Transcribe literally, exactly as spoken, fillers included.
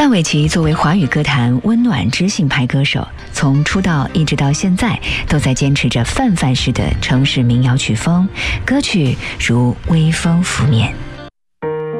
范玮琪作为华语歌坛温暖知性派歌手，从出道一直到现在，都在坚持着泛泛式的城市民谣曲风，歌曲如微风拂面。